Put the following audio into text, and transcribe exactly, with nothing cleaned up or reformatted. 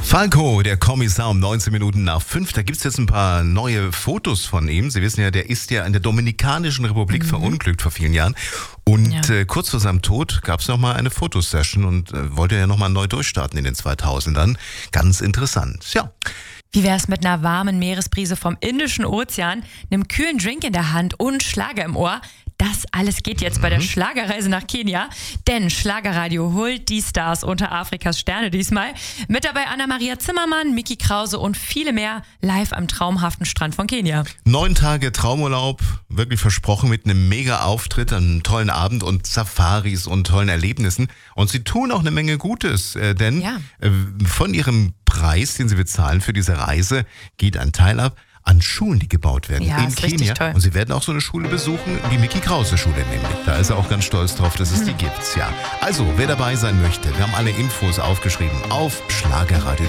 Falco, der Kommissar, um neunzehn Minuten nach fünf. Da gibt es jetzt ein paar neue Fotos von ihm. Sie wissen ja, der ist ja in der Dominikanischen Republik mhm. verunglückt vor vielen Jahren. Und ja. äh, kurz vor seinem Tod gab es nochmal eine Fotosession und äh, wollte ja nochmal neu durchstarten in den zweitausendern. Ganz interessant, ja. Wie wär's mit einer warmen Meeresbrise vom Indischen Ozean, einem kühlen Drink in der Hand und Schlager im Ohr? Das alles geht jetzt mhm. bei der Schlagerreise nach Kenia, denn Schlagerradio holt die Stars unter Afrikas Sterne diesmal. Mit dabei Anna-Maria Zimmermann, Micky Krause und viele mehr live am traumhaften Strand von Kenia. Neun Tage Traumurlaub, wirklich versprochen mit einem Mega-Auftritt, einem tollen Abend und Safaris und tollen Erlebnissen. Und sie tun auch eine Menge Gutes, äh, denn ja. äh, von ihrem Preis, den sie bezahlen für diese Reise, geht ein Teil ab an Schulen, die gebaut werden ja, in Kenia. Toll. Und sie werden auch so eine Schule besuchen, die Micky Krause Schule nämlich. Da ist er auch ganz stolz drauf, dass es hm. die gibt. Ja. Also, wer dabei sein möchte, wir haben alle Infos aufgeschrieben auf schlagerradio